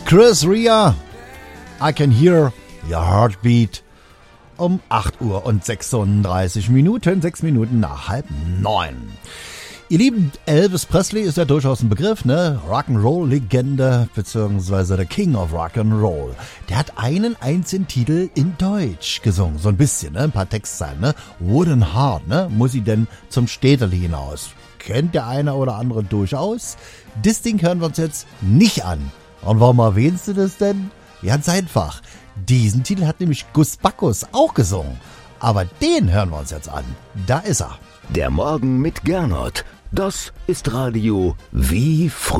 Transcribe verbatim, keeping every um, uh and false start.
Chris Rea, I Can Hear Your Heartbeat. Um acht Uhr und sechsunddreißig Minuten, sechs Minuten nach halb neun. Ihr Lieben, Elvis Presley ist ja durchaus ein Begriff, ne? Rock'n'Roll-Legende, beziehungsweise der King of Rock'n'Roll. Der hat einen einzigen Titel in Deutsch gesungen, so ein bisschen, ne? Ein paar Textzeilen, ne? Wooden Heart, ne? Muss ich denn zum Städterli hinaus? Kennt der eine oder andere durchaus. Das Ding hören wir uns jetzt nicht an. Und warum erwähnst du das denn? Ganz einfach. Diesen Titel hat nämlich Gus Backus auch gesungen. Aber den hören wir uns jetzt an. Da ist er. Der Morgen mit Gernot. Das ist Radio wie früher.